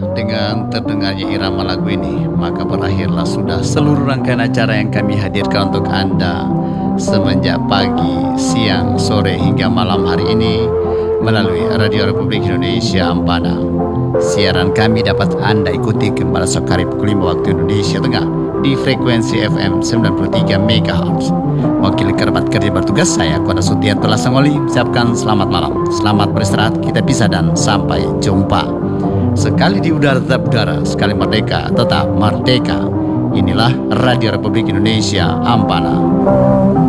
dengan terdengarnya irama lagu ini, maka berakhirlah sudah seluruh rangkaian acara yang kami hadirkan untuk Anda semenjak pagi, siang, sore hingga malam hari ini melalui Radio Republik Indonesia Ampana. Siaran kami dapat Anda ikuti kembali esok hari pukul 5 waktu Indonesia Tengah di frekuensi FM 93 MHz. Wakil kerabat kerja bertugas saya Koda Sutianto Lasangoli mengucapkan selamat malam, selamat beristirahat, kita pisah dan sampai jumpa. Sekali di udara tetap udara, sekali merdeka tetap merdeka. Inilah Radio Republik Indonesia Ampana.